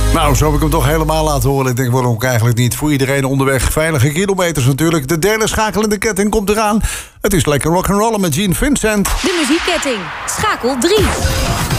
Nou, zo heb ik hem toch helemaal laten horen. Ik denk, waarom ook eigenlijk niet? Voor iedereen onderweg. Veilige kilometers natuurlijk. De derde schakelende ketting komt eraan. Het is lekker rock'n'rollen met Gene Vincent. De muziekketting. Schakel 3.